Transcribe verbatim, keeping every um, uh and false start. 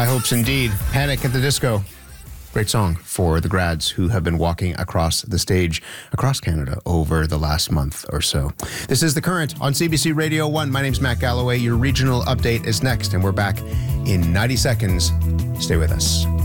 High hopes indeed. Panic at the Disco. Great song for the grads who have been walking across the stage across Canada over the last month or so. This is The Current on C B C Radio one. My name's Matt Galloway. Your regional update is next, and we're back in ninety seconds. Stay with us.